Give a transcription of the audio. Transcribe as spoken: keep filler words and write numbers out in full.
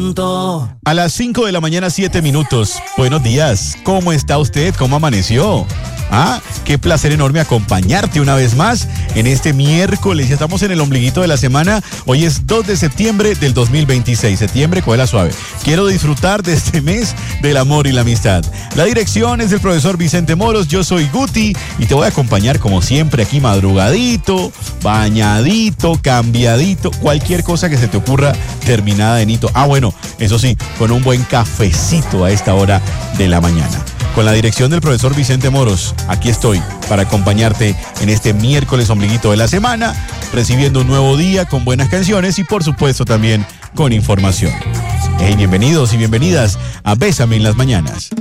A las cinco de la mañana, siete minutos. Buenos días. ¿Cómo está usted? ¿Cómo amaneció? Ah, qué placer enorme acompañarte una vez más en este miércoles. Ya estamos en el ombliguito de la semana. Hoy es dos de septiembre del dos mil veintiséis. Septiembre, cógela suave. Quiero disfrutar de este mes del amor y la amistad. La dirección es del profesor Vicente Moros. Yo soy Guti y te voy a acompañar como siempre aquí madrugadito, bañadito, cambiadito, cualquier cosa que se te ocurra terminada en hito. Ah, bueno, eso sí, con un buen cafecito a esta hora de la mañana. Con la dirección del profesor Vicente Moros, aquí estoy para acompañarte en este miércoles ombliguito de la semana, recibiendo un nuevo día con buenas canciones y por supuesto también con información. Hey, bienvenidos y bienvenidas a Bésame en las Mañanas.